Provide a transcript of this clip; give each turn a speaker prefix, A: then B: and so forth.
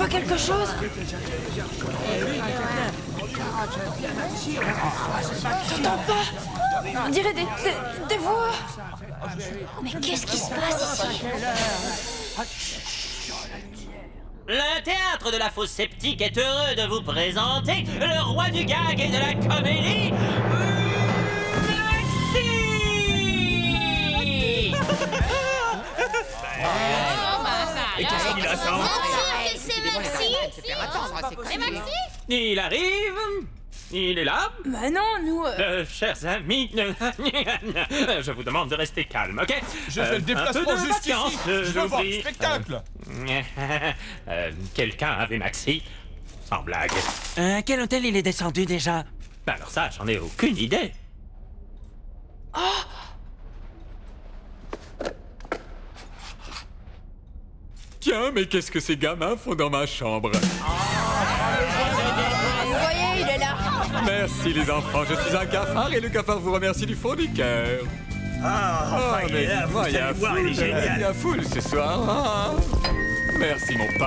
A: quelque chose? T'entends pas? On dirait des voix.
B: Mais qu'est-ce qui se passe ici?
C: Le théâtre de la fosse sceptique est heureux de vous présenter le roi du gag et de la comédie, Maxi!
D: Et qu'est-ce qu'il attend?
B: C'est Maxi? C'est Maxi?
C: Il arrive. Il est là.
A: Bah non, nous...
C: Chers amis, je vous demande de rester calme, ok?
D: Je fais le déplacement
C: un peu de
D: juste ici.
C: patience,
D: Je veux voir le
C: j'oublie.
D: spectacle.
C: Quelqu'un avait Maxi? Sans blague.
E: À quel hôtel il est descendu déjà?
C: Ben alors ça, j'en ai aucune idée.
F: Tiens, mais qu'est-ce que ces gamins font dans ma chambre?
A: Vous voyez, il est là.
F: Merci les enfants, je suis un cafard et le cafard vous remercie du fond du cœur.
D: Enfin, il est là, vous
F: il y
D: allez
F: a
D: voir, il est
F: foule, il y
D: génial.
F: a foule ce soir. Ah. Merci mon pain.